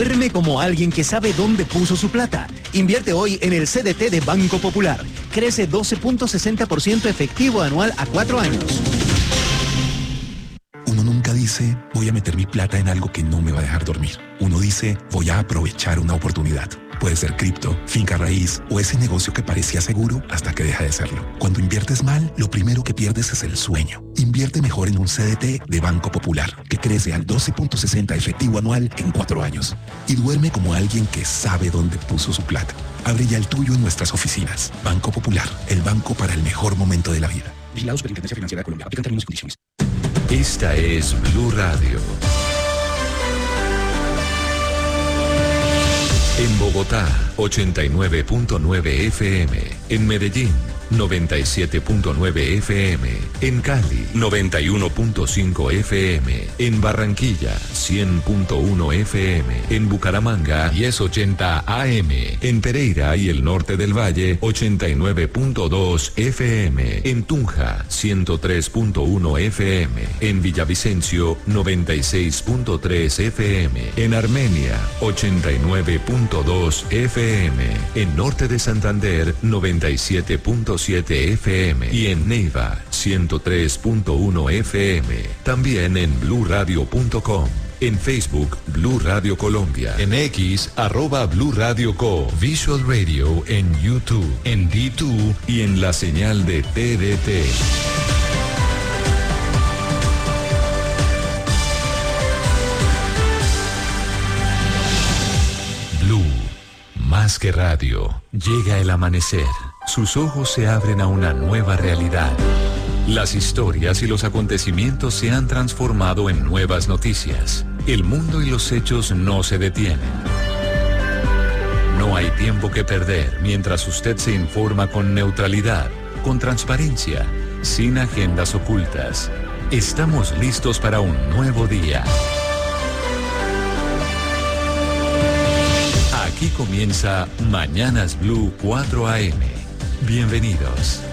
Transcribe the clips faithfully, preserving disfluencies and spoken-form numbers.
duerme como alguien que sabe dónde puso su plata. Invierte hoy en el C D T de Banco Popular. Crece doce punto sesenta por ciento efectivo anual a cuatro años. Uno nunca dice, voy a meter mi plata en algo que no me va a dejar dormir. Uno dice, voy a aprovechar una oportunidad. Puede ser cripto, finca raíz o ese negocio que parecía seguro hasta que deja de serlo. Cuando inviertes mal, lo primero que pierdes es el sueño. Invierte mejor en un C D T de Banco Popular, que crece al doce punto sesenta efectivo anual en cuatro años. Y duerme como alguien que sabe dónde puso su plata. Abre ya el tuyo en nuestras oficinas. Banco Popular, el banco para el mejor momento de la vida. Vigilado Superintendencia Financiera de Colombia. Aplican términos y condiciones. Esta es Blue Radio. En Bogotá, ochenta y nueve punto nueve F M. En Medellín, noventa y siete punto nueve F M. En Cali, noventa y uno punto cinco F M. En Barranquilla, cien punto uno F M. En Bucaramanga, diez ochenta A M. En Pereira y el norte del Valle, ochenta y nueve punto dos F M. En Tunja, ciento tres punto uno F M. En Villavicencio, noventa y seis punto tres F M. En Armenia, ochenta y nueve punto dos F M. En norte de Santander, noventa y siete punto siete F M. Y en Neiva, ciento tres punto uno F M. También en blue radio punto com. En Facebook, Blue Radio Colombia. En X, arroba Blue Radio Co. Visual Radio en YouTube, en D dos y en la señal de T D T. Blue, más que radio. Llega el amanecer. Sus ojos se abren a una nueva realidad. Las historias y los acontecimientos se han transformado en nuevas noticias. El mundo y los hechos no se detienen. No hay tiempo que perder mientras usted se informa con neutralidad, con transparencia, sin agendas ocultas. Estamos listos para un nuevo día. Aquí comienza Mañanas Blue cuatro A M. Bienvenidos.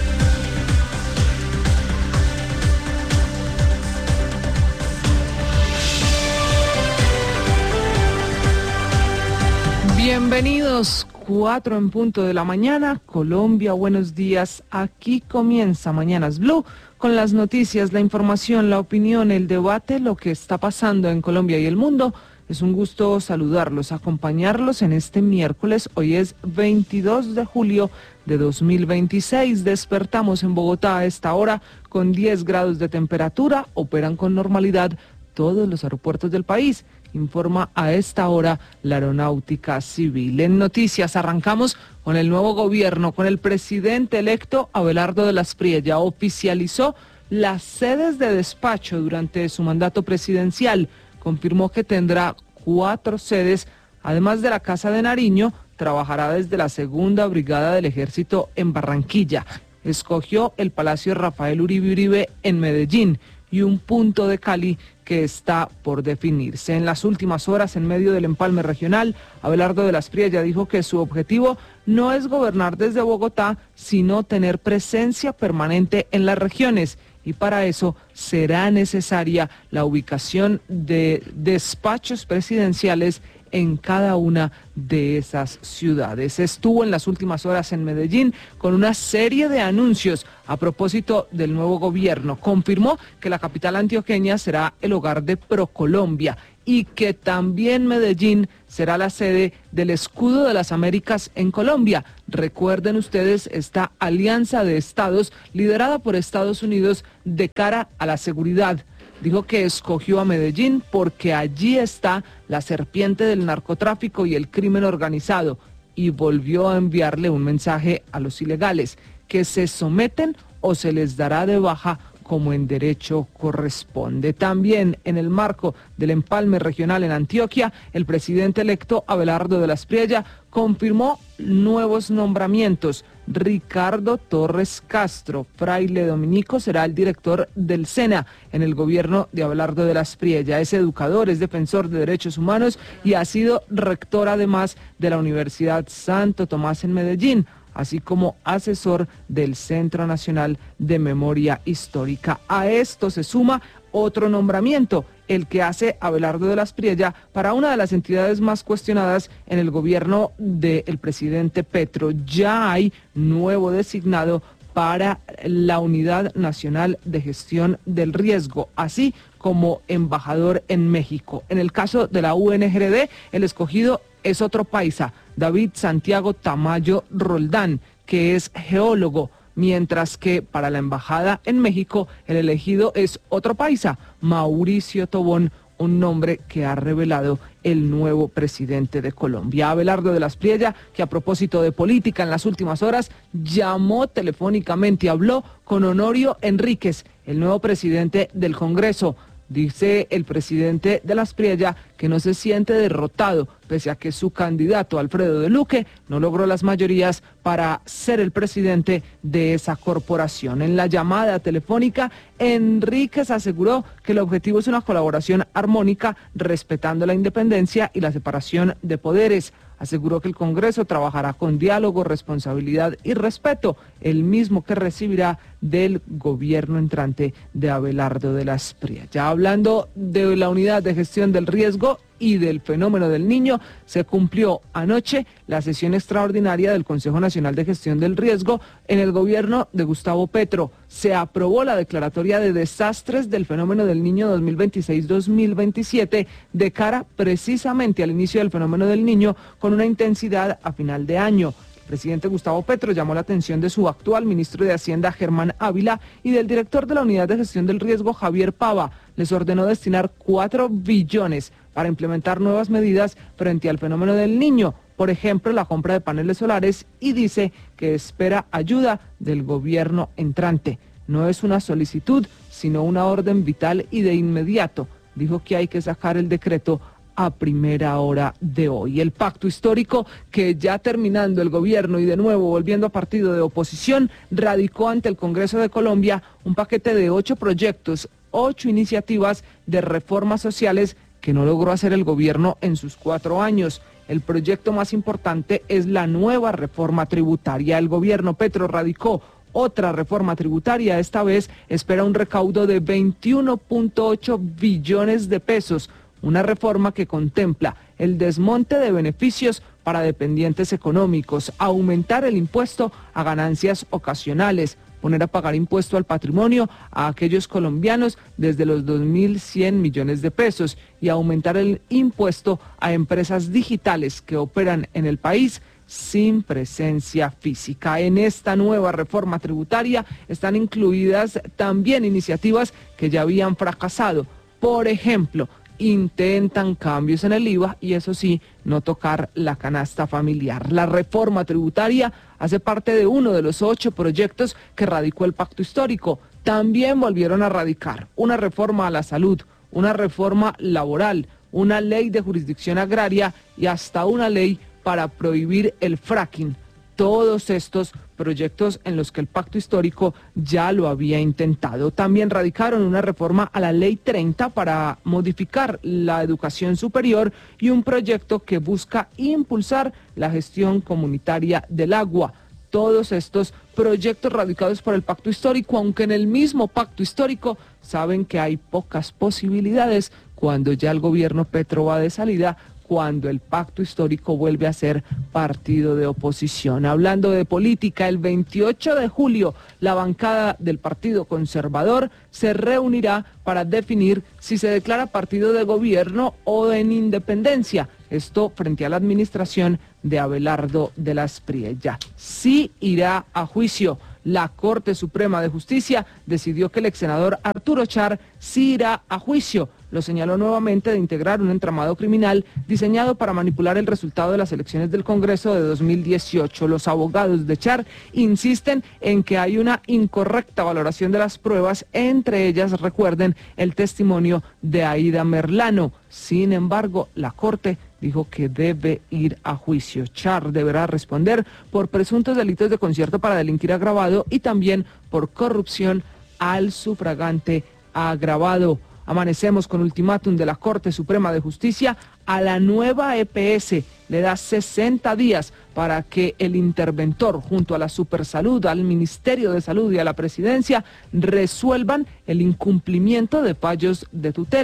Bienvenidos, cuatro en punto de la mañana, Colombia, buenos días. Aquí comienza Mañanas Blue con las noticias, la información, la opinión, el debate, lo que está pasando en Colombia y el mundo. Es un gusto saludarlos, acompañarlos en este miércoles. Hoy es veintidós de julio de dos mil veintiséis. Despertamos en Bogotá a esta hora con diez grados de temperatura. Operan con normalidad todos los aeropuertos del país, informa a esta hora la Aeronáutica Civil. En noticias arrancamos con el nuevo gobierno, con el presidente electo Abelardo de las Priella. Oficializó las sedes de despacho durante su mandato presidencial. Confirmó que tendrá cuatro sedes, además de la Casa de Nariño, trabajará desde la segunda Brigada del Ejército en Barranquilla. Escogió el Palacio Rafael Uribe Uribe en Medellín y un punto de Cali que está por definirse. En las últimas horas, en medio del empalme regional, Abelardo de las Priella dijo que su objetivo no es gobernar desde Bogotá, sino tener presencia permanente en las regiones. Y para eso será necesaria la ubicación de despachos presidenciales en cada una de esas ciudades. Estuvo en las últimas horas en Medellín con una serie de anuncios a propósito del nuevo gobierno. Confirmó que la capital antioqueña será el hogar de ProColombia y que también Medellín será la sede del Escudo de las Américas en Colombia. Recuerden ustedes esta alianza de estados liderada por Estados Unidos de cara a la seguridad. Dijo que escogió a Medellín porque allí está la serpiente del narcotráfico y el crimen organizado, y volvió a enviarle un mensaje a los ilegales, que se someten o se les dará de baja como en derecho corresponde. También en el marco del empalme regional en Antioquia, el presidente electo Abelardo de las Priella confirmó nuevos nombramientos. Ricardo Torres Castro, fraile dominico, será el director del SENA en el gobierno de Abelardo de las Priella. Es educador, es defensor de derechos humanos y ha sido rector además de la Universidad Santo Tomás en Medellín, así como asesor del Centro Nacional de Memoria Histórica. A esto se suma otro nombramiento, el que hace Abelardo de las Priella para una de las entidades más cuestionadas en el gobierno del presidente Petro. Ya hay nuevo designado para la Unidad Nacional de Gestión del Riesgo, así como embajador en México. En el caso de la U N G R D, el escogido es otro paisa, David Santiago Tamayo Roldán, que es geólogo, mientras que para la embajada en México, el elegido es otro paisa, Mauricio Tobón, un nombre que ha revelado el nuevo presidente de Colombia. Abelardo de las Priella, que a propósito de política en las últimas horas, llamó telefónicamente y habló con Honorio Enríquez, el nuevo presidente del Congreso. Dice el presidente de las Priella que no se siente derrotado, pese a que su candidato Alfredo de Luque no logró las mayorías para ser el presidente de esa corporación. En la llamada telefónica, Enríquez aseguró que el objetivo es una colaboración armónica, respetando la independencia y la separación de poderes. Aseguró que el Congreso trabajará con diálogo, responsabilidad y respeto, el mismo que recibirá del gobierno entrante de Abelardo de las Priella. Ya hablando de la Unidad de Gestión del Riesgo y del fenómeno del Niño, se cumplió anoche la sesión extraordinaria del Consejo Nacional de Gestión del Riesgo en el gobierno de Gustavo Petro. Se aprobó la declaratoria de desastres del fenómeno del Niño dos mil veintiséis dos mil veintisiete de cara precisamente al inicio del fenómeno del Niño con una intensidad a final de año. El presidente Gustavo Petro llamó la atención de su actual ministro de Hacienda, Germán Ávila, y del director de la Unidad de Gestión del Riesgo, Javier Pava. Les ordenó destinar cuatro billones para implementar nuevas medidas frente al fenómeno del Niño, por ejemplo, la compra de paneles solares, y dice que espera ayuda del gobierno entrante. No es una solicitud, sino una orden vital y de inmediato. Dijo que hay que sacar el decreto a primera hora de hoy. El pacto histórico, que ya terminando el gobierno y de nuevo volviendo a partido de oposición, radicó ante el Congreso de Colombia un paquete de ocho proyectos, ocho iniciativas de reformas sociales que no logró hacer el gobierno en sus cuatro años. El proyecto más importante es la nueva reforma tributaria. El gobierno Petro radicó otra reforma tributaria. Esta vez espera un recaudo de veintiuno punto ocho billones de pesos. Una reforma que contempla el desmonte de beneficios para dependientes económicos, aumentar el impuesto a ganancias ocasionales, poner a pagar impuesto al patrimonio a aquellos colombianos desde los dos mil cien millones de pesos y aumentar el impuesto a empresas digitales que operan en el país sin presencia física. En esta nueva reforma tributaria están incluidas también iniciativas que ya habían fracasado. Por ejemplo, intentan cambios en el I V A y eso sí, no tocar la canasta familiar. La reforma tributaria hace parte de uno de los ocho proyectos que radicó el pacto histórico. También volvieron a radicar una reforma a la salud, una reforma laboral, una ley de jurisdicción agraria y hasta una ley para prohibir el fracking. Todos estos proyectos en los que el pacto histórico ya lo había intentado. También radicaron una reforma a la Ley treinta para modificar la educación superior y un proyecto que busca impulsar la gestión comunitaria del agua. Todos estos proyectos radicados por el pacto histórico, aunque en el mismo pacto histórico saben que hay pocas posibilidades cuando ya el gobierno Petro va de salida, cuando el pacto histórico vuelve a ser partido de oposición. Hablando de política, el veintiocho de julio la bancada del Partido Conservador se reunirá para definir si se declara partido de gobierno o en independencia. Esto frente a la administración de Abelardo de las Priella. Sí irá a juicio. La Corte Suprema de Justicia decidió que el ex senador Arturo Char sí irá a juicio. Lo señaló nuevamente de integrar un entramado criminal diseñado para manipular el resultado de las elecciones del Congreso de dos mil dieciocho. Los abogados de Char insisten en que hay una incorrecta valoración de las pruebas, entre ellas, recuerden, el testimonio de Aida Merlano. Sin embargo, la Corte dijo que debe ir a juicio. Char deberá responder por presuntos delitos de concierto para delinquir agravado y también por corrupción al sufragante agravado. Amanecemos con ultimátum de la Corte Suprema de Justicia a la nueva E P S. Le da sesenta días para que el interventor, junto a la Supersalud, al Ministerio de Salud y a la Presidencia, resuelvan el incumplimiento de fallos de tutela.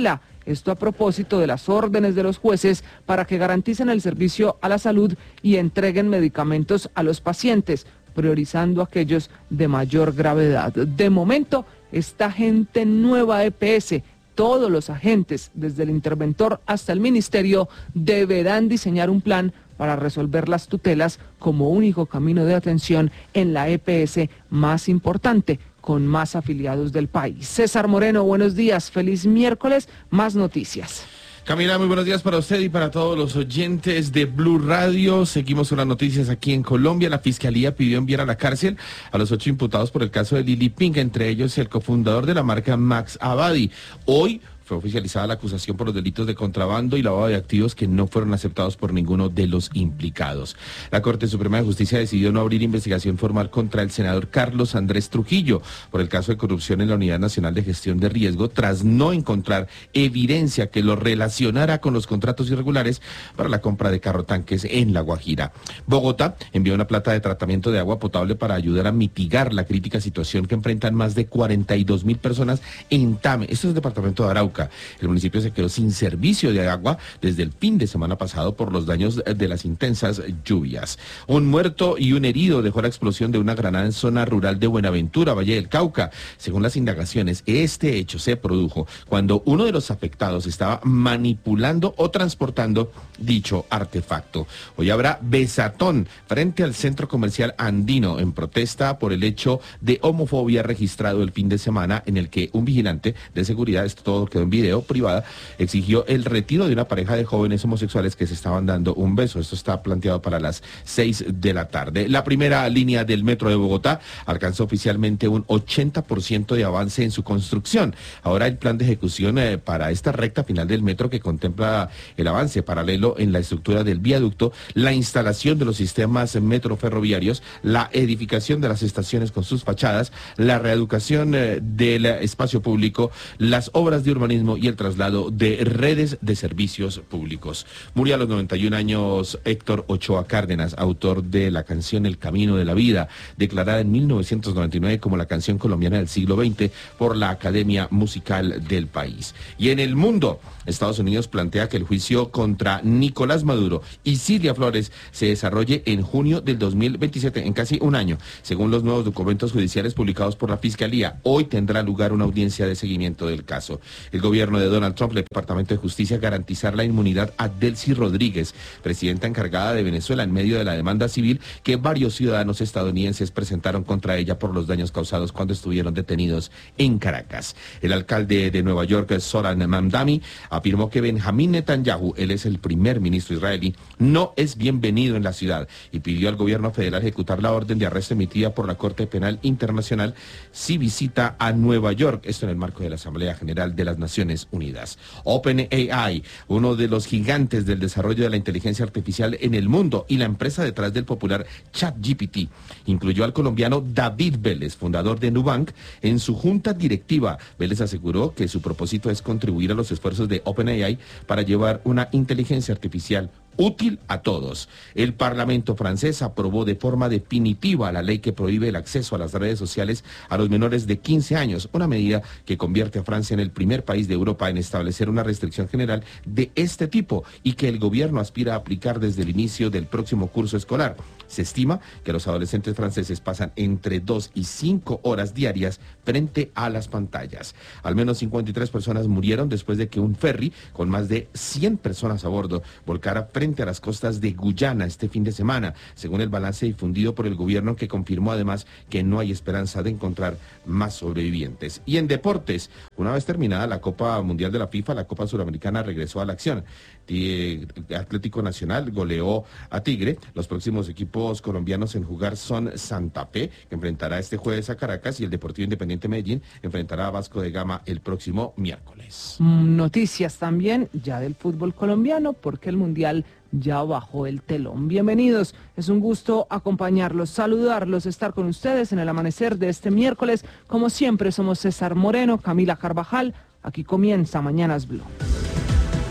Esto a propósito de las órdenes de los jueces para que garanticen el servicio a la salud y entreguen medicamentos a los pacientes, priorizando aquellos de mayor gravedad. De momento, esta gente nueva E P S, todos los agentes, desde el interventor hasta el ministerio, deberán diseñar un plan para resolver las tutelas como único camino de atención en la E P S más importante, con más afiliados del país. César Moreno, buenos días, feliz miércoles, más noticias. Camila, muy buenos días para usted y para todos los oyentes de Blue Radio. Seguimos con las noticias aquí en Colombia. La Fiscalía pidió enviar a la cárcel a los ocho imputados por el caso de Lili Pink, entre ellos el cofundador de la marca Max Abadi. Hoy fue oficializada la acusación por los delitos de contrabando y lavado de activos que no fueron aceptados por ninguno de los implicados. La Corte Suprema de Justicia decidió no abrir investigación formal contra el senador Carlos Andrés Trujillo por el caso de corrupción en la Unidad Nacional de Gestión de Riesgo, tras no encontrar evidencia que lo relacionara con los contratos irregulares para la compra de carrotanques en La Guajira. Bogotá envió una planta de tratamiento de agua potable para ayudar a mitigar la crítica situación que enfrentan más de cuarenta y dos mil personas en Tame. Esto es el departamento de Arauca. El municipio se quedó sin servicio de agua desde el fin de semana pasado por los daños de las intensas lluvias. Un muerto y un herido dejó la explosión de una granada en zona rural de Buenaventura, Valle del Cauca. Según las indagaciones, este hecho se produjo cuando uno de los afectados estaba manipulando o transportando dicho artefacto. Hoy habrá besatón frente al centro comercial andino en protesta por el hecho de homofobia registrado el fin de semana, en el que un vigilante de seguridad, esto todo quedó en video privada, exigió el retiro de una pareja de jóvenes homosexuales que se estaban dando un beso. Esto está planteado para las seis de la tarde. La primera línea del metro de Bogotá alcanzó oficialmente un ochenta por ciento de avance en su construcción. Ahora el plan de ejecución eh, para esta recta final del metro, que contempla el avance paralelo en la estructura del viaducto, la instalación de los sistemas metroferroviarios, la edificación de las estaciones con sus fachadas, la reeducación eh, del espacio público, las obras de urbanismo y el traslado de redes de servicios públicos. Murió a los noventa y un años Héctor Ochoa Cárdenas, autor de la canción El Camino de la Vida, declarada en mil novecientos noventa y nueve como la canción colombiana del siglo veinte por la Academia Musical del país. Y en el mundo, Estados Unidos plantea que el juicio contra Nicolás Maduro y Cilia Flores se desarrolle en junio del dos mil veintisiete, en casi un año. Según los nuevos documentos judiciales publicados por la Fiscalía, hoy tendrá lugar una audiencia de seguimiento del caso. El gobierno de Donald Trump, el Departamento de Justicia, garantizar la inmunidad a Delcy Rodríguez, presidenta encargada de Venezuela, en medio de la demanda civil que varios ciudadanos estadounidenses presentaron contra ella por los daños causados cuando estuvieron detenidos en Caracas. El alcalde de Nueva York, Zoran Mamdani, afirmó que Benjamín Netanyahu, él es el primer ministro israelí, no es bienvenido en la ciudad y pidió al gobierno federal ejecutar la orden de arresto emitida por la Corte Penal Internacional si visita a Nueva York, esto en el marco de la Asamblea General de las Naciones Unidas. OpenAI, uno de los gigantes del desarrollo de la inteligencia artificial en el mundo y la empresa detrás del popular ChatGPT, incluyó al colombiano David Vélez, fundador de Nubank, en su junta directiva. Vélez aseguró que su propósito es contribuir a los esfuerzos de OpenAI para llevar una inteligencia artificial útil a todos. El Parlamento francés aprobó de forma definitiva la ley que prohíbe el acceso a las redes sociales a los menores de quince años, una medida que convierte a Francia en el primer país de Europa en establecer una restricción general de este tipo y que el gobierno aspira a aplicar desde el inicio del próximo curso escolar. Se estima que los adolescentes franceses pasan entre dos y cinco horas diarias frente a las pantallas. Al menos cincuenta y tres personas murieron después de que un ferry con más de cien personas a bordo volcara frente a las costas de Guyana este fin de semana, según el balance difundido por el gobierno, que confirmó además que no hay esperanza de encontrar más sobrevivientes. Y en deportes, una vez terminada la Copa Mundial de la FIFA, la Copa Suramericana regresó a la acción. Atlético Nacional goleó a Tigre. Los próximos equipos colombianos en jugar son Santa Fe, que enfrentará este jueves a Caracas, y el Deportivo Independiente Medellín enfrentará a Vasco de Gama el próximo miércoles. Noticias también ya del fútbol colombiano, porque el Mundial ya bajó el telón. Bienvenidos, es un gusto acompañarlos, saludarlos, estar con ustedes en el amanecer de este miércoles. Como siempre, somos César Moreno, Camila Carvajal. Aquí comienza Mañanas Blue.